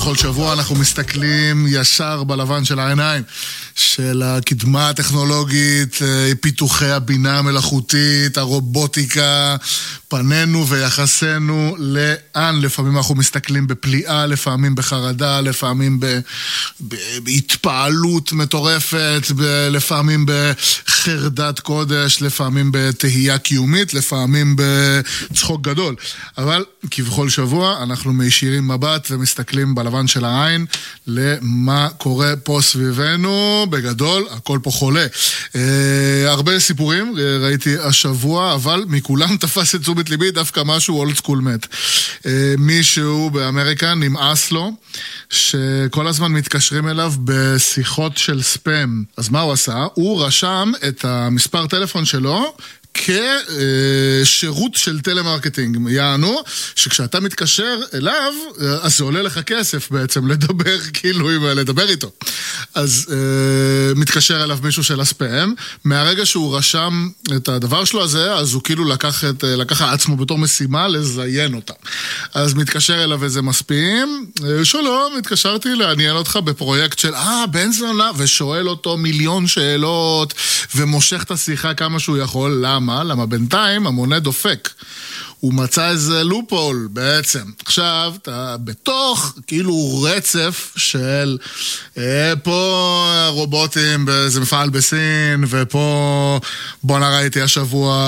כבכל שבוע אנחנו מסתכלים ישר בלבן של העיניים של הקדמה הטכנולוגית, פיתוחי הבינה המלאכותית, הרובוטיקה, פנינו ויחסנו לאן. לפעמים אנחנו מסתכלים בפליאה, לפעמים בחרדה, לפעמים בהתפעלות מטורפת, לפעמים בחרדת קודש, לפעמים בתהייה קיומית, לפעמים בצחוק גדול. אבל כבכל שבוע אנחנו מישירים מבט ומסתכלים בלבן של העין למה קורה פה סביבנו. בגדול, הכל פה חולה. הרבה סיפורים ראיתי השבוע, אבל מכולם תפס את תשומת ליבי דווקא משהו אולד סקול מת. מישהו באמריקה נמאס לו, שכל הזמן מתקשרים אליו בשיחות של ספאם. אז מה הוא עשה? הוא רשם את המספר טלפון שלו כשירות של טלמרקטינג. יענו, שכשאתה מתקשר אליו, אז זה עולה לך כסף בעצם לדבר, כאילו, לדבר איתו. אז מתקשר אליו מישהו של הספאם, מהרגע שהוא רשם את הדבר שלו הזה, אז הוא כאילו לקח עצמו בתור משימה לזיין אותה. אז מתקשר אליו איזה מספים, שלום, התקשרתי לעניין אותך בפרויקט של, בן זונה, ושואל אותו מיליון שאלות, ומושך את השיחה כמה שהוא יכול. למה? למה בינתיים המונה דופק. הוא מצא איזה לופול בעצם. עכשיו, אתה בתוך כאילו רצף של פה רובוטים באיזה מפעל בסין, ופה בוא נראיתי השבוע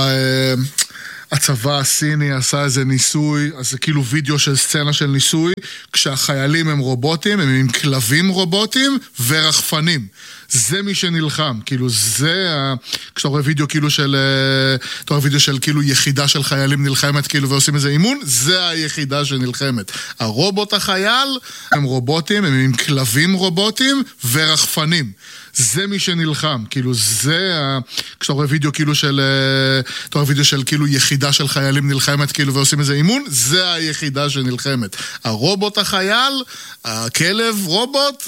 הצבא הסיני עשה איזה ניסוי, אז זה כאילו וידאו של סצנה של ניסוי, כשהחיילים הם רובוטים, הם עם כלבים רובוטים ורחפנים. זה מי שנלחם, כאילו זה, כשאתה רואה וידאו כאילו של, אתה רואה וידאו של כאילו יחידה של חיילים נלחמת כאילו ועושים איזה אימון, זה היחידה שנלחמת. הרובוט החייל הם רובוטים, הם עם כלבים רובוטים ורחפנים. זה מי שנלחם, כאילו זה, כשאתה רואה וידאו כאילו של, אתה רואה וידאו של כאילו יחידה של חיילים נלחמת כאילו ועושים איזה אימון, זה היחידה שנלחמת. הרובוט החייל, הכלב רובוט,